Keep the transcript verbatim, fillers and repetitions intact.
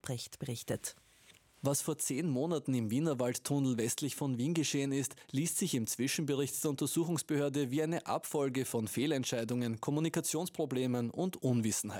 Brecht berichtet. Was vor zehn Monaten im Wienerwaldtunnel westlich von Wien geschehen ist, liest sich im Zwischenbericht der Untersuchungsbehörde wie eine Abfolge von Fehlentscheidungen, Kommunikationsproblemen und Unwissenheit.